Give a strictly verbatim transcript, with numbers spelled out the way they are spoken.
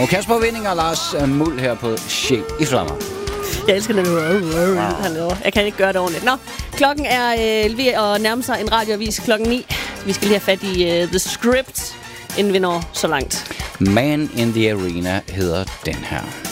Og Kasper Vinding og Lars Muld her på Sjæl i Flammer. Jeg elsker den wow. Han laver. Jeg kan ikke gøre det ordentligt. Nå, klokken er øh, ved at nærme sig en radioavis klokken ni. Vi skal lige have fat i uh, The Script, inden vi når så langt. Man in the Arena hedder den her.